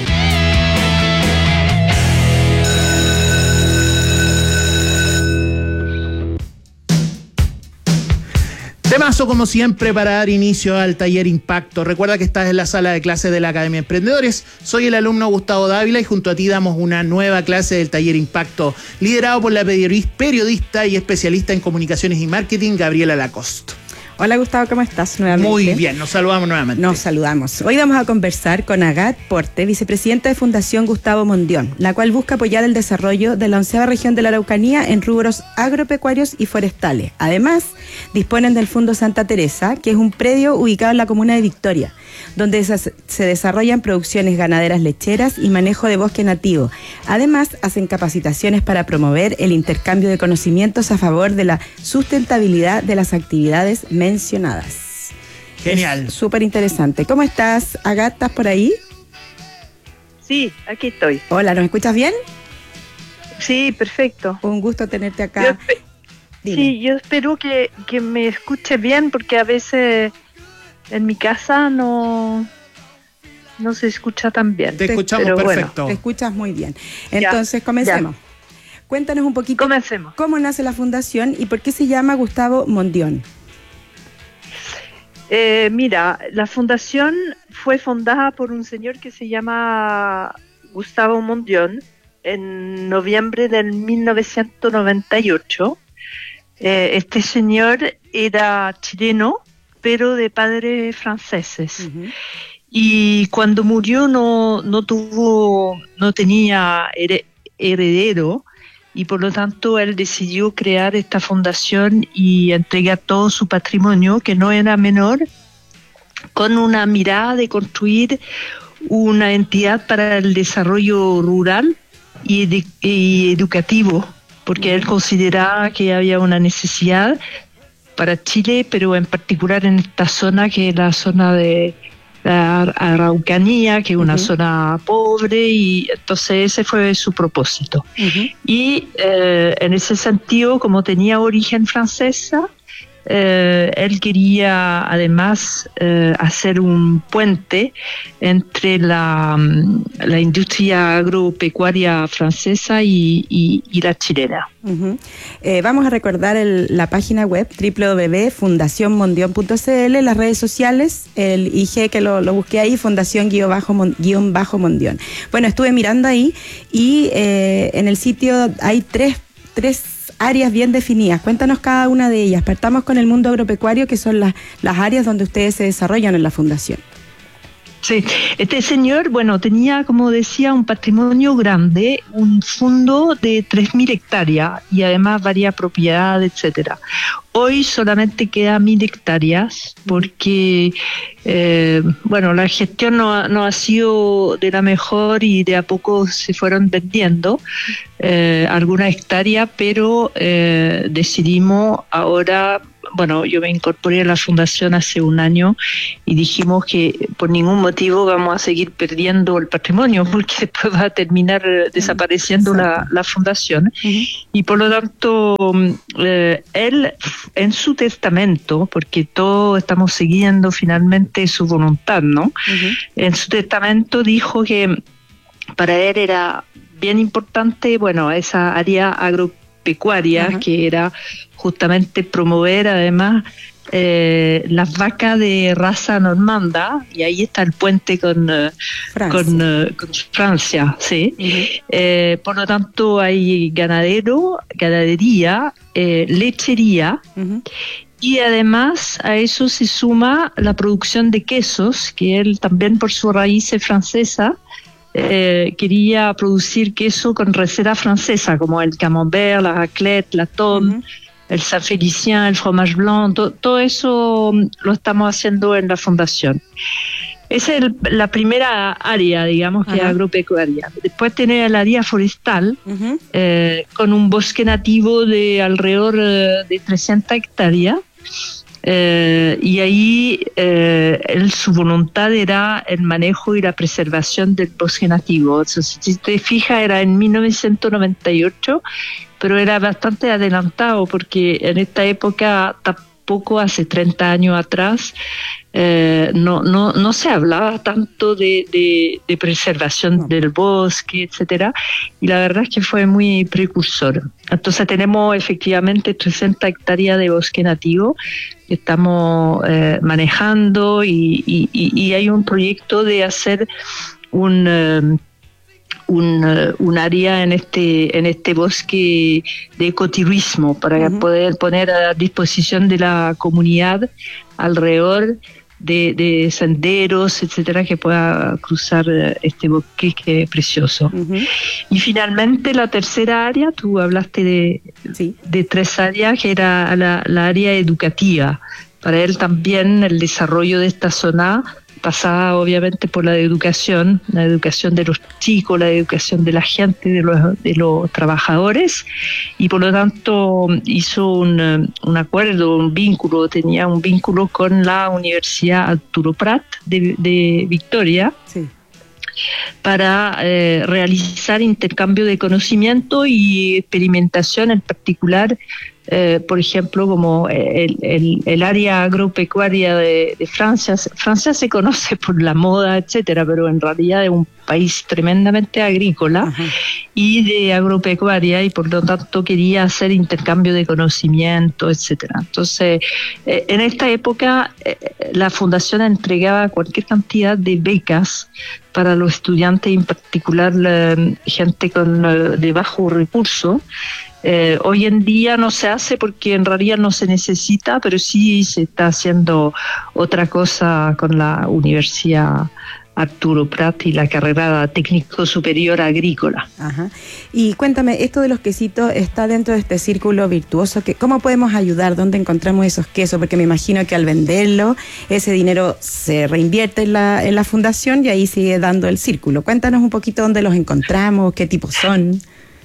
Temazo, como siempre, para dar inicio al taller Impacto. Recuerda que estás en la sala de clases de la Academia de Emprendedores. Soy el alumno Gustavo Dávila y junto a ti damos una nueva clase del taller Impacto, liderado por la periodista y especialista en comunicaciones y marketing, Gabriela Lacoste. Hola Gustavo, ¿cómo estás nuevamente? Muy bien, nos saludamos nuevamente. Nos saludamos. Hoy vamos a conversar con Agat Porte, vicepresidenta de Fundación Gustavo Mondión, la cual busca apoyar el desarrollo de la onceava región de la Araucanía en rubros agropecuarios y forestales. Además, disponen del Fondo Santa Teresa, que es un predio ubicado en la comuna de Victoria, donde se desarrollan producciones ganaderas lecheras y manejo de bosque nativo. Además, hacen capacitaciones para promover el intercambio de conocimientos a favor de la sustentabilidad de las actividades mencionadas. Genial. Súper interesante. ¿Cómo estás, Agat? ¿Estás por ahí? Sí, aquí estoy. Hola, ¿nos escuchas bien? Sí, perfecto. Un gusto tenerte acá. Yo sí, yo espero que, que me escuche bien, porque a veces en mi casa no, no se escucha tan bien. Te escuchamos Pero perfecto. Bueno, te escuchas muy bien. Entonces, ya, comencemos. Ya. Cuéntanos un poquito comencemos. Cómo nace la fundación y por qué se llama Gustavo Mondión. Eh, mira, la fundación fue fundada por un señor que se llama Gustavo Mondión en noviembre del mil novecientos noventa y ocho. Eh, este señor era chileno, pero de padres franceses. Uh-huh. Y cuando murió no, no tuvo, no tenía heredero, y por lo tanto él decidió crear esta fundación y entregar todo su patrimonio, que no era menor, con una mirada de construir una entidad para el desarrollo rural y, de, y educativo, porque él consideraba que había una necesidad para Chile, pero en particular en esta zona, que es la zona de la Araucanía, que es una uh-huh. zona pobre, y entonces ese fue su propósito. Uh-huh. Y eh, en ese sentido, como tenía origen francesa, eh, él quería además eh, hacer un puente entre la, la industria agropecuaria francesa y, y, y la chilena. Uh-huh. Eh, vamos a recordar el, la página web doble u doble u doble u punto fundación mondión punto c l, las redes sociales, el I G que lo, lo busqué ahí, fundación guión bajo, mon, guión bajo mondión. Bueno, estuve mirando ahí y eh, en el sitio hay tres, tres áreas bien definidas. Cuéntanos cada una de ellas. Partamos con el mundo agropecuario, que son las, las áreas donde ustedes se desarrollan en la fundación. Sí, este señor, bueno, tenía, como decía, un patrimonio grande, un fondo de tres mil hectáreas y además varias propiedades, etcétera. Hoy solamente queda mil hectáreas porque, eh, bueno, la gestión no, no ha sido de la mejor y de a poco se fueron vendiendo eh, algunas hectáreas, pero eh, decidimos ahora. Bueno, yo me incorporé a la fundación hace un año y dijimos que por ningún motivo vamos a seguir perdiendo el patrimonio, porque después va a terminar desapareciendo la, la fundación. Uh-huh. Y por lo tanto, eh, él en su testamento, porque todos estamos siguiendo finalmente su voluntad, ¿no? Uh-huh. En su testamento dijo que para él era bien importante, bueno, esa área agropecuaria, uh-huh. que era justamente promover además eh, las vacas de raza normanda, y ahí está el puente con uh, Francia, con, uh, con Francia, sí. Uh-huh. Eh, por lo tanto hay ganadero, ganadería, eh, lechería, uh-huh. y además a eso se suma la producción de quesos, que él también por su raíz francesa Eh, quería producir queso con receta francesa, como el camembert, la raclette, la tome, uh-huh. el Saint-Félicien, el fromage blanc, to, todo eso lo estamos haciendo en la fundación. Esa es el, la primera área, digamos, que uh-huh. es agropecuaria. Después tener el área forestal, uh-huh. eh, con un bosque nativo de alrededor de trescientas hectáreas, Eh, y ahí eh, él, su voluntad era el manejo y la preservación del bosque nativo. Entonces, si te fijas, era en mil novecientos noventa y ocho, pero era bastante adelantado porque en esta época, tampoco hace treinta años atrás, Eh, no, no, no se hablaba tanto de, de, de preservación no. del bosque, etcétera, y la verdad es que fue muy precursor. Entonces tenemos efectivamente trescientas hectáreas de bosque nativo que estamos eh, manejando y, y, y hay un proyecto de hacer un... Uh, Un, uh, un área en este en este bosque de ecoturismo para uh-huh. poder poner a disposición de la comunidad alrededor de, de senderos, etcétera, que pueda cruzar este bosque que es precioso. Uh-huh. Y finalmente la tercera área, tú hablaste de, sí. de tres áreas, que era la, la área educativa. Para él también el desarrollo de esta zona pasaba obviamente por la educación, la educación de los chicos, la educación de la gente, de los, de los trabajadores, y por lo tanto hizo un, un acuerdo, un vínculo, tenía un vínculo con la Universidad Arturo Prat de, de Victoria, sí. para eh, realizar intercambio de conocimiento y experimentación, en particular, eh, por ejemplo, como el, el, el área agropecuaria de, de Francia. Francia se conoce por la moda, etcétera, pero en realidad es un país tremendamente agrícola. Ajá. Y de agropecuaria, y por lo tanto quería hacer intercambio de conocimiento, etcétera. Entonces, eh, en esta época eh, la fundación entregaba cualquier cantidad de becas para los estudiantes, en particular eh, gente con eh, de bajo recurso. Eh, hoy en día no se hace porque en realidad no se necesita, pero sí se está haciendo otra cosa con la Universidad Arturo Prat y la carrera técnico superior agrícola. Ajá. Y cuéntame, esto de los quesitos está dentro de este círculo virtuoso. Que, ¿cómo podemos ayudar? ¿Dónde encontramos esos quesos? Porque me imagino que al venderlo, ese dinero se reinvierte en la, en la fundación y ahí sigue dando el círculo. Cuéntanos un poquito dónde los encontramos, qué tipos son.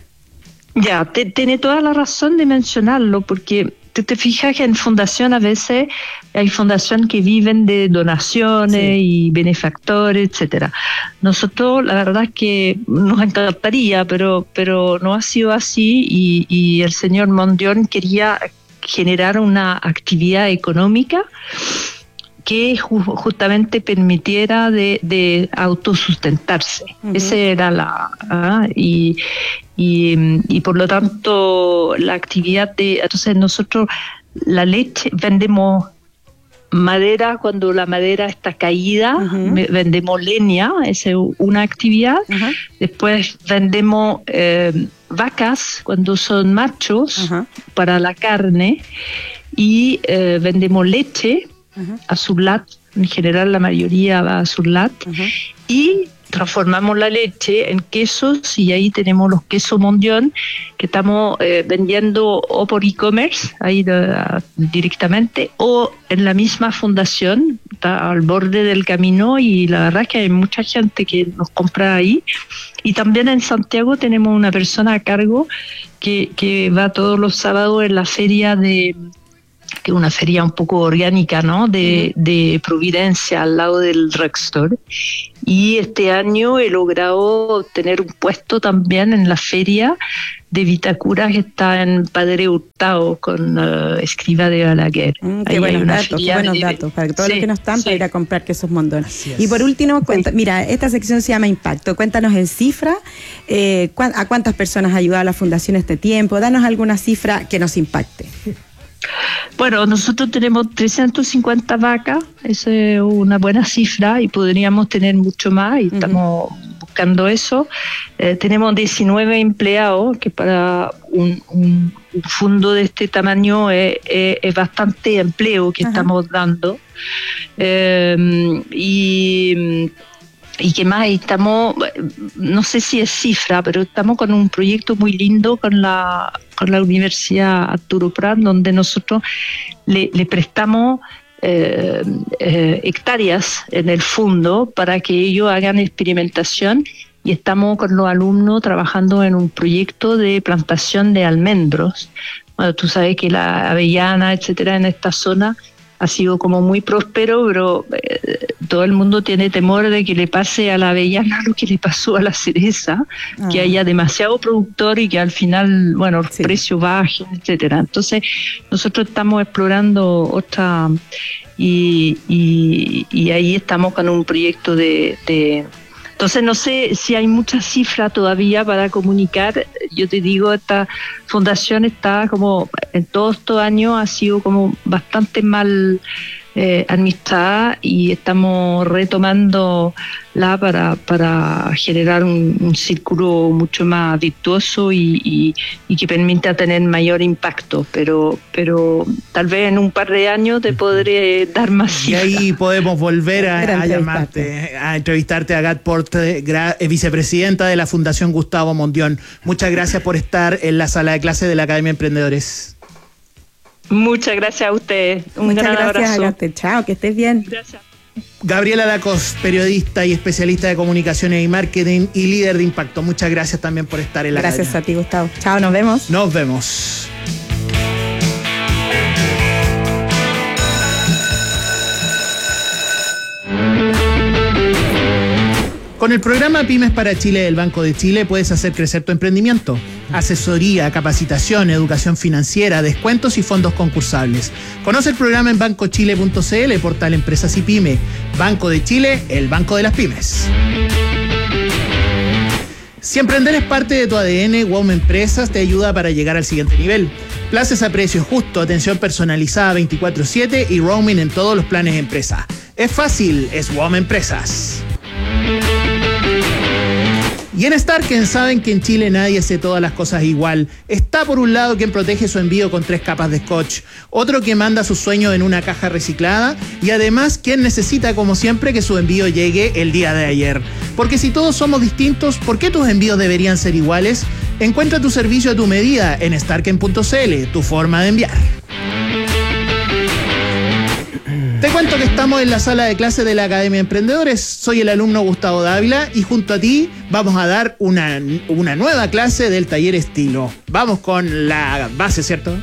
Ya, te, tiene toda la razón de mencionarlo, porque te, te fijas que en fundación a veces hay fundaciones que viven de donaciones, sí, y benefactores, etcétera. Nosotros, la verdad es que nos encantaría, pero, pero no ha sido así, y, y el señor Mondión quería generar una actividad económica que ju- justamente permitiera de, de autosustentarse. Uh-huh. Esa era la... ¿ah? Y, y, y por lo tanto la actividad de... Entonces nosotros la leche, vendemos madera cuando la madera está caída, uh-huh, vendemos leña, esa es una actividad. Uh-huh. Después vendemos eh, vacas cuando son machos, uh-huh, para la carne, y eh, vendemos leche, uh-huh, a Surlat. En general la mayoría va a Surlat, uh-huh, y transformamos la leche en quesos, y ahí tenemos los quesos Mondión que estamos eh, vendiendo o por e-commerce ahí de, directamente, o en la misma fundación, está al borde del camino, y la verdad es que hay mucha gente que nos compra ahí. Y también en Santiago tenemos una persona a cargo que, que va todos los sábados en la feria de... que es una feria un poco orgánica, ¿no?, de, de Providencia, al lado del Rextor. Y este año he logrado tener un puesto también en la feria de Vitacura, que está en Padre Hurtado, con uh, Escriba de Balaguer. Mm, qué buenos datos, qué buenos de... datos, para todos, sí, los que no están, sí, para ir a comprar quesos Mondión. Y por último, cuenta, sí, mira, esta sección se llama Impacto. Cuéntanos en cifra, eh, cu- a cuántas personas ha ayudado la Fundación este tiempo. Danos alguna cifra que nos impacte. Bueno, nosotros tenemos trescientas cincuenta vacas, esa es una buena cifra, y podríamos tener mucho más, y uh-huh, estamos buscando eso. Eh, tenemos diecinueve empleados, que para un, un, un fondo de este tamaño es, es, es bastante empleo que, uh-huh, estamos dando. Eh, y... Y que más, estamos, no sé si es cifra, pero estamos con un proyecto muy lindo con la con la Universidad Arturo Prat, donde nosotros le, le prestamos eh, eh, hectáreas en el fondo para que ellos hagan experimentación, y estamos con los alumnos trabajando en un proyecto de plantación de almendros. Bueno, tú sabes que la avellana, etcétera, en esta zona ha sido como muy próspero, pero eh, todo el mundo tiene temor de que le pase a la avellana lo que le pasó a la cereza, ah. que haya demasiado productor y que al final, bueno, los sí. precios bajen, etcétera. Entonces, nosotros estamos explorando otra, y, y, y ahí estamos con un proyecto de, de entonces no sé si hay muchas cifras todavía para comunicar. Yo te digo, esta fundación está como en todos estos años ha sido como bastante mal eh, administrada, y estamos retomándola para, para generar un, un círculo mucho más virtuoso y, y, y que permita tener mayor impacto, pero pero tal vez en un par de años te podré dar más cifras. Y ahí podemos volver a, a llamarte, a entrevistarte a Agat Porte, gra, vicepresidenta de la Fundación Gustavo Mondión. Muchas gracias por estar en la sala de clases de la Academia de Emprendedores. Muchas gracias a usted. Un Muchas gran gracias, abrazo. Agate. Chao, que estés bien. Gracias. Gabriela Lacos, periodista y especialista de comunicaciones y marketing y líder de impacto. Muchas gracias también por estar en la Gracias academia. a ti, Gustavo. Chao, nos vemos. Nos vemos. Con el programa Pymes para Chile del Banco de Chile puedes hacer crecer tu emprendimiento. Asesoría, capacitación, educación financiera, descuentos y fondos concursables. Conoce el programa en banco chile punto c l, portal Empresas y Pyme. Banco de Chile, el banco de las pymes. Si emprender es parte de tu A D N, WOM Empresas te ayuda para llegar al siguiente nivel. Plazas a precio justo, atención personalizada veinticuatro siete y roaming en todos los planes de empresa. Es fácil, es WOM Empresas. Y en Starken saben que en Chile nadie hace todas las cosas igual. Está por un lado quien protege su envío con tres capas de scotch, otro que manda sus sueños en una caja reciclada y además quien necesita, como siempre, que su envío llegue el día de ayer. Porque si todos somos distintos, ¿por qué tus envíos deberían ser iguales? Encuentra tu servicio a tu medida en starken punto c l, tu forma de enviar. Te cuento que estamos en la sala de clases de la Academia de Emprendedores. Soy el alumno Gustavo Dávila y junto a ti vamos a dar una, una nueva clase del taller estilo. Vamos con la base, ¿cierto?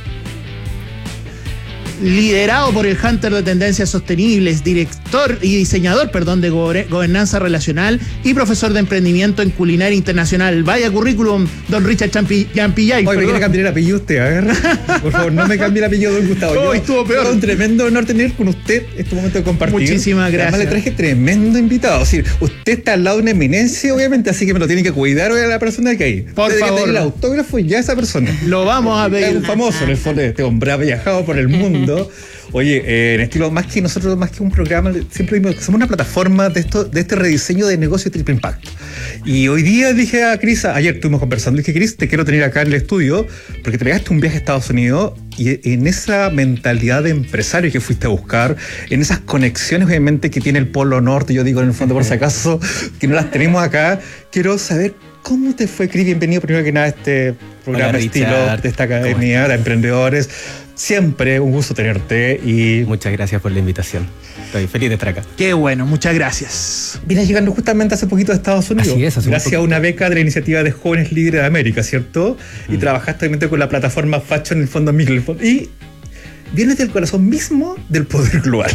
Liderado por el Hunter de Tendencias Sostenibles, director y diseñador, perdón, de gobernanza relacional y profesor de emprendimiento en culinaria internacional. Vaya currículum, don Richard Champillay. Oye, ¿me quiere cambiar el apellido usted? A ver, por favor, no me cambie el apellido, don Gustavo. Oh, estuvo peor. Un tremendo honor tener con usted este momento de compartir. Muchísimas gracias. Además le traje tremendo invitado. Es decir, usted está al lado de una eminencia, obviamente, así que me lo tiene que cuidar a la persona que hay. Por usted favor. El autógrafo ya esa persona. Lo vamos a pedir. Es un famoso, en el fondo, este hombre ha viajado por el mundo. Oye, eh, en estilo más que nosotros, más que un programa, siempre dimos, somos una plataforma de esto, de este rediseño de negocio de triple impacto. Y hoy día dije a Cris, ayer estuvimos conversando, dije, Cris, te quiero tener acá en el estudio porque te pegaste un viaje a Estados Unidos y en esa mentalidad de empresario que fuiste a buscar, en esas conexiones obviamente que tiene el Polo Norte, yo digo en el fondo por si acaso, que no las tenemos acá, quiero saber cómo te fue, Cris. Bienvenido primero que nada a este programa. Hola, estilo de esta academia de emprendedores. Siempre un gusto tenerte y muchas gracias por la invitación. Estoy feliz de estar acá. Qué bueno, muchas gracias. Vienes llegando justamente hace poquito de Estados Unidos. Así es, hace gracias a una beca de la Iniciativa de Jóvenes Líderes de América, ¿cierto? Mm. Y trabajaste obviamente con la plataforma Fashion en el Fondo Miguel. Y vienes del corazón mismo del poder global.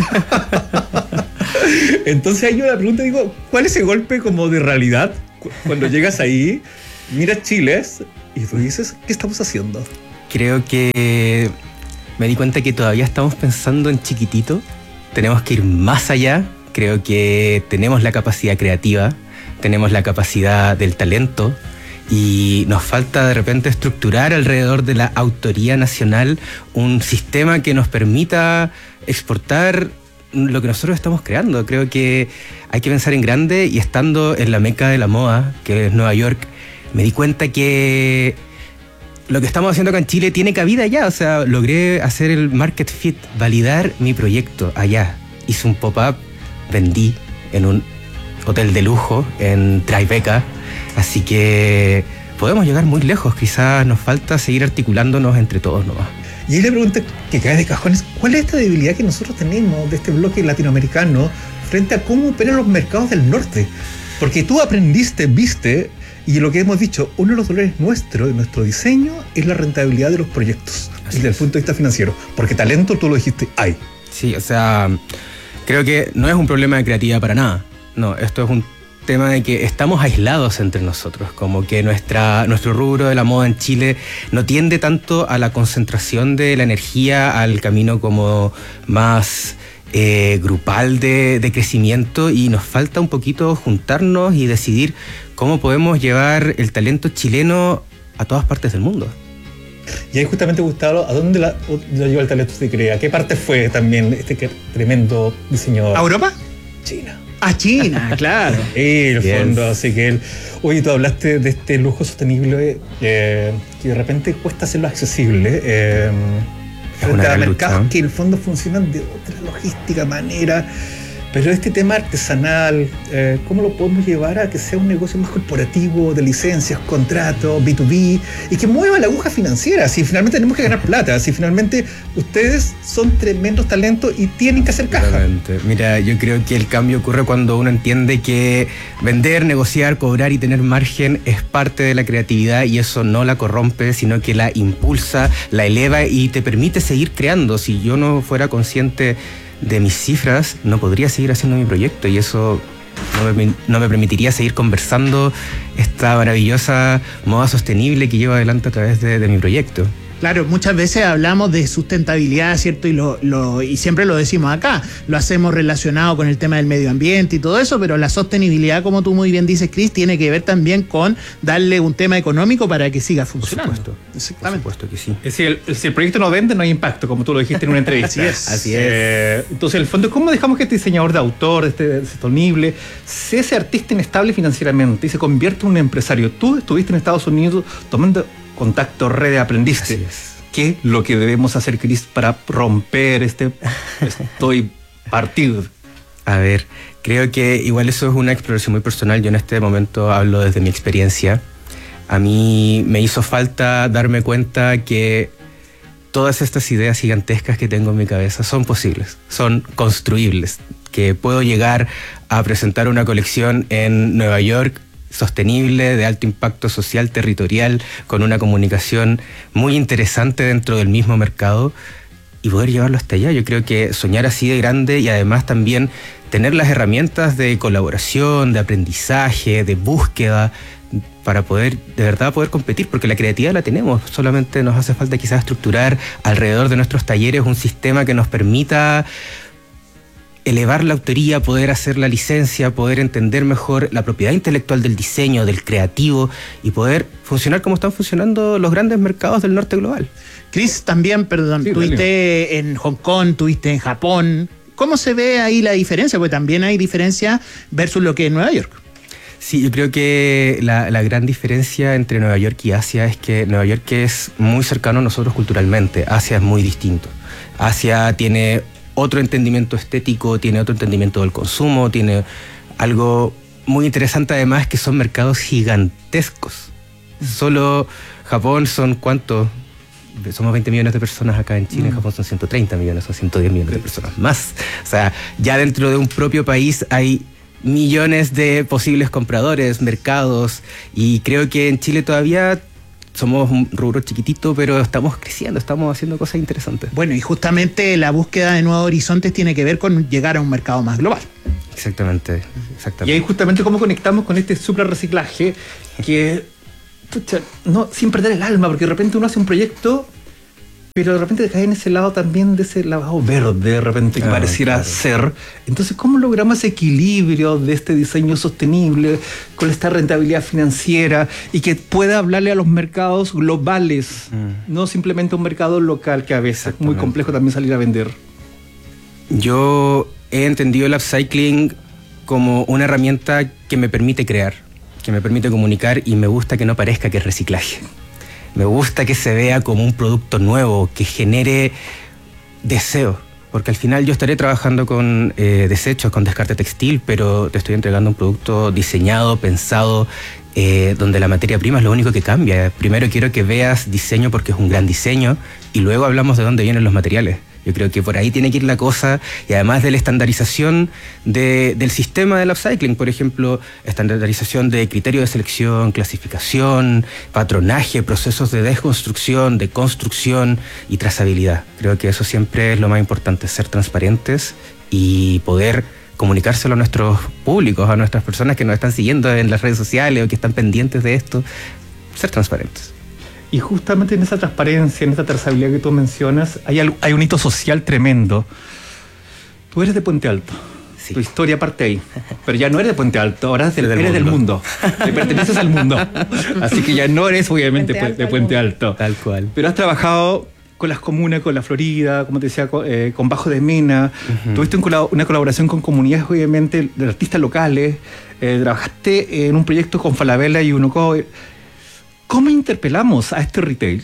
Entonces ahí yo la pregunta digo, ¿cuál es ese golpe como de realidad? Cuando llegas ahí, miras Chile y tú dices, ¿qué estamos haciendo? Creo que me di cuenta que todavía estamos pensando en chiquitito. Tenemos que ir más allá. Creo que tenemos la capacidad creativa, tenemos la capacidad del talento y nos falta de repente estructurar alrededor de la autoría nacional un sistema que nos permita exportar lo que nosotros estamos creando. Creo que hay que pensar en grande y estando en la meca de la moda, que es Nueva York, me di cuenta que lo que estamos haciendo acá en Chile tiene cabida allá. O sea, logré hacer el market fit, validar mi proyecto allá. Hice un pop-up, vendí en un hotel de lujo en Tribeca. Así que podemos llegar muy lejos. Quizás nos falta seguir articulándonos entre todos nomás. Y ahí la pregunta que cae de cajones, ¿cuál es esta debilidad que nosotros tenemos de este bloque latinoamericano frente a cómo operan los mercados del norte? Porque tú aprendiste, viste, y lo que hemos dicho, uno de los dolores nuestros, de nuestro diseño, es la rentabilidad de los proyectos, Así desde es. el punto de vista financiero. Porque talento, tú lo dijiste, hay. Sí, o sea, creo que no es un problema de creatividad para nada. No, esto es un tema de que estamos aislados entre nosotros, como que nuestra, nuestro rubro de la moda en Chile no tiende tanto a la concentración de la energía, al camino como más eh, grupal de, de crecimiento, y nos falta un poquito juntarnos y decidir cómo podemos llevar el talento chileno a todas partes del mundo. Y ahí justamente, Gustavo, ¿a dónde la, lo lleva el talento de Crea? ¿A qué parte fue también este tremendo diseñador? ¿A Europa? China. A China, claro. El Yes. fondo, así que él... Oye, tú hablaste de este lujo sostenible eh, que de repente cuesta hacerlo accesible. Eh, frente a mercados lucha. Que en el fondo funcionan de otra logística manera. Pero este tema artesanal, eh, ¿cómo lo podemos llevar a que sea un negocio más corporativo, de licencias, contratos, B dos B, y que mueva la aguja financiera? Si finalmente tenemos que ganar plata, si finalmente ustedes son tremendos talentos y tienen que hacer caja. Claramente. Mira, yo creo que el cambio ocurre cuando uno entiende que vender, negociar, cobrar y tener margen es parte de la creatividad, y eso no la corrompe, sino que la impulsa, la eleva y te permite seguir creando. Si yo no fuera consciente de mis cifras, no podría seguir haciendo mi proyecto, y eso no me, no me permitiría seguir conversando esta maravillosa moda sostenible que llevo adelante a través de, de mi proyecto. Claro, muchas veces hablamos de sustentabilidad, ¿cierto? Y, lo, lo, y siempre lo decimos acá, lo hacemos relacionado con el tema del medio ambiente y todo eso, pero la sostenibilidad, como tú muy bien dices, Cris, tiene que ver también con darle un tema económico para que siga funcionando. Por supuesto, exactamente. Por supuesto que sí. Es decir, el, si el proyecto no vende, no hay impacto, como tú lo dijiste en una entrevista. Así es. Así es. Eh, entonces, en el fondo, ¿cómo dejamos que este diseñador de autor, este sostenible, sea ese artista inestable financieramente y se convierta en un empresario? Tú estuviste en Estados Unidos tomando contacto, red de aprendices. Así es. ¿Qué es lo que debemos hacer, Cris, para romper este estoy partido? A ver, creo que igual eso es una exploración muy personal. Yo en este momento hablo desde mi experiencia. A mí me hizo falta darme cuenta que todas estas ideas gigantescas que tengo en mi cabeza son posibles, son construibles, que puedo llegar a presentar una colección en Nueva York sostenible, de alto impacto social, territorial, con una comunicación muy interesante dentro del mismo mercado, y poder llevarlo hasta allá. Yo creo que soñar así de grande, y además también tener las herramientas de colaboración, de aprendizaje, de búsqueda, para poder, de verdad, poder competir, porque la creatividad la tenemos, solamente nos hace falta quizás estructurar alrededor de nuestros talleres un sistema que nos permita elevar la autoría, poder hacer la licencia, poder entender mejor la propiedad intelectual del diseño, del creativo, y poder funcionar como están funcionando los grandes mercados del norte global. Cris, también, perdón, sí, tuviste dale. En Hong Kong, tuviste en Japón. ¿Cómo se ve ahí la diferencia? Porque también hay diferencia versus lo que es Nueva York. Sí, yo creo que la, la gran diferencia entre Nueva York y Asia es que Nueva York es muy cercano a nosotros culturalmente, Asia es muy distinto. Asia tiene otro entendimiento estético, tiene otro entendimiento del consumo, tiene algo muy interesante además, que son mercados gigantescos. Solo Japón son ¿cuántos? Somos veinte millones de personas acá en Chile, mm. en Japón son ciento treinta millones o ciento diez millones de personas más. O sea, ya dentro de un propio país hay millones de posibles compradores, mercados, y creo que en Chile todavía somos un rubro chiquitito, pero estamos creciendo, estamos haciendo cosas interesantes. Bueno, y justamente la búsqueda de nuevos horizontes tiene que ver con llegar a un mercado más global. Exactamente, exactamente. Y ahí justamente cómo conectamos con este super reciclaje que, pucha, no, sin perder el alma, porque de repente uno hace un proyecto, pero de repente cae en ese lado también de ese lavado verde, de repente, que ah, pareciera claro. ser. Entonces, ¿cómo logramos ese equilibrio de este diseño sostenible con esta rentabilidad financiera y que pueda hablarle a los mercados globales, mm. no simplemente a un mercado local, que a veces es muy complejo también salir a vender? Yo he entendido el upcycling como una herramienta que me permite crear, que me permite comunicar, y me gusta que no parezca que es reciclaje. Me gusta que se vea como un producto nuevo, que genere deseo, porque al final yo estaré trabajando con eh, desechos, con descarte textil, pero te estoy entregando un producto diseñado, pensado, eh, donde la materia prima es lo único que cambia. Primero quiero que veas diseño porque es un gran diseño, y luego hablamos de dónde vienen los materiales. Yo creo que por ahí tiene que ir la cosa, y además de la estandarización de, del sistema del upcycling, por ejemplo, estandarización de criterios de selección, clasificación, patronaje, procesos de desconstrucción, de construcción y trazabilidad. Creo que eso siempre es lo más importante, ser transparentes y poder comunicárselo a nuestros públicos, a nuestras personas que nos están siguiendo en las redes sociales o que están pendientes de esto, ser transparentes. Y justamente en esa transparencia, en esa trazabilidad que tú mencionas, hay, algo, hay un hito social tremendo. Tú eres de Puente Alto. Sí. Tu historia parte ahí. Pero ya no eres de Puente Alto, ahora eres, del, del, eres mundo. del mundo. Le perteneces al mundo. Así que ya no eres obviamente Puente de Puente Alto. Tal cual. Pero has trabajado con las comunas, con la Florida, como te decía, con, eh, con Bajo de Mena. Uh-huh. Tuviste un colab- una colaboración con comunidades, obviamente, de artistas locales. Eh, trabajaste en un proyecto con Falabella y Unoco. ¿Cómo interpelamos a este retail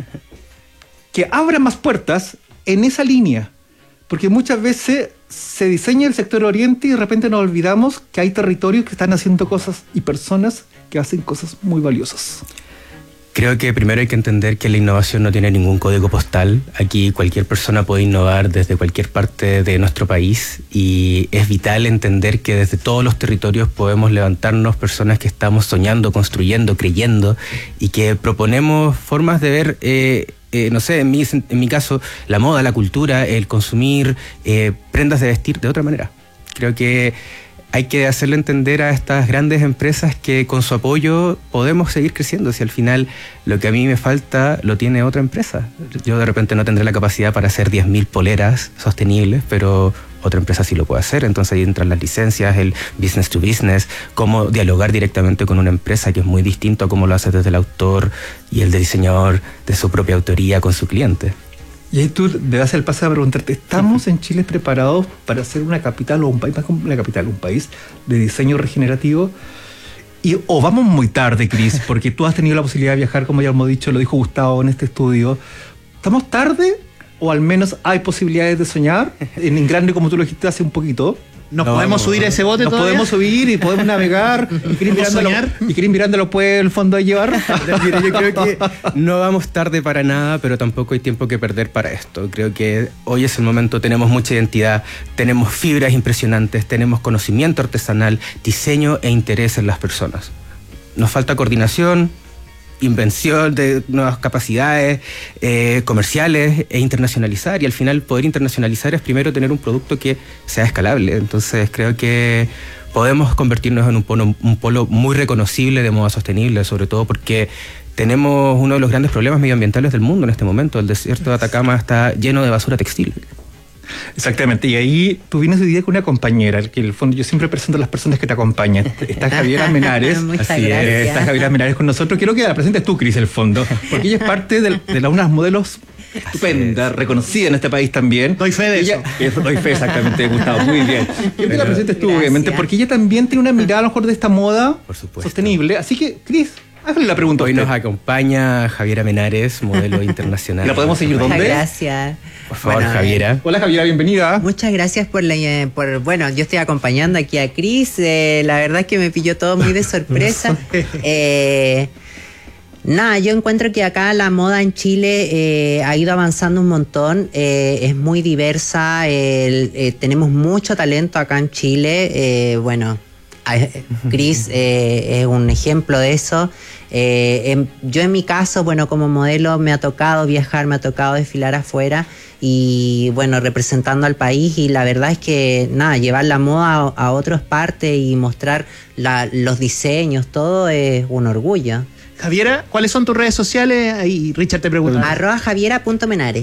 que abra más puertas en esa línea? Porque muchas veces se diseña el sector oriente y de repente nos olvidamos que hay territorios que están haciendo cosas y personas que hacen cosas muy valiosas. Creo que primero hay que entender que la innovación no tiene ningún código postal. Aquí cualquier persona puede innovar desde cualquier parte de nuestro país, y es vital entender que desde todos los territorios podemos levantarnos personas que estamos soñando, construyendo, creyendo, y que proponemos formas de ver, eh, eh, no sé, en mi, en mi caso, la moda, la cultura, el consumir eh, prendas de vestir de otra manera. Creo que hay que hacerle entender a estas grandes empresas que con su apoyo podemos seguir creciendo. Si al final lo que a mí me falta lo tiene otra empresa. Yo de repente no tendré la capacidad para hacer diez mil poleras sostenibles, pero otra empresa sí lo puede hacer. Entonces ahí entran las licencias, el business to business, cómo dialogar directamente con una empresa, que es muy distinto a cómo lo hace desde el autor y el diseñador de su propia autoría con su cliente. Y ahí tú me das el paso a preguntarte, ¿estamos en Chile preparados para ser una capital o un país, más como una capital, un país de diseño regenerativo? Y, o vamos muy tarde, Cris, porque tú has tenido la posibilidad de viajar, como ya hemos dicho, lo dijo Gustavo en este estudio. ¿Estamos tarde o al menos hay posibilidades de soñar en grande, como tú lo dijiste hace un poquito? ¿Nos no, podemos no, subir a ese bote nos todavía? Nos podemos subir y podemos navegar. Y Cris Miranda, y Cris Miranda lo puede el fondo llevar. Mira, yo creo que no vamos tarde para nada, pero tampoco hay tiempo que perder para esto. Creo que hoy es el momento, tenemos mucha identidad, tenemos fibras impresionantes, tenemos conocimiento artesanal, diseño e interés en las personas. Nos falta coordinación, invención de nuevas capacidades eh, comerciales e internacionalizar, y al final poder internacionalizar es primero tener un producto que sea escalable. Entonces creo que podemos convertirnos en un polo, un polo muy reconocible de moda sostenible, sobre todo porque tenemos uno de los grandes problemas medioambientales del mundo en este momento. El desierto de Atacama está lleno de basura textil. Exactamente, y ahí tú vienes hoy día con una compañera, que en el fondo yo siempre presento a las personas que te acompañan. Está Javiera Menares. Así es. Está Javiera Menares con nosotros. Quiero que la presentes tú, Cris, el fondo, porque ella es parte de, de la, unas modelos estupenda, reconocida en este país también. Doy fe de ella, eso. Doy fe, exactamente, Gustavo, muy bien. Quiero que la presentes tú, obviamente, porque ella también tiene una mirada a lo mejor de esta moda sostenible. Así que, Cris, hazle la pregunta. Hoy nos acompaña Javiera Menares, modelo internacional. ¿La podemos seguir dónde? Gracias. Por favor, bueno, Javiera. Hola, Javiera, bienvenida. Muchas gracias por la... Por, bueno, yo estoy acompañando aquí a Cris. Eh, la verdad es que me pilló todo muy de sorpresa. eh, nada, yo encuentro que acá la moda en Chile eh, ha ido avanzando un montón. Eh, es muy diversa. El, eh, tenemos mucho talento acá en Chile. Eh, bueno... Cris eh, es un ejemplo de eso. Eh, en, yo en mi caso, bueno, como modelo me ha tocado viajar, me ha tocado desfilar afuera y bueno, representando al país, y la verdad es que nada, llevar la moda a, a otras partes y mostrar la, los diseños, todo es un orgullo. Javiera, ¿cuáles son tus redes sociales? Ahí Richard te pregunta. Arroba Javiera punto Menares.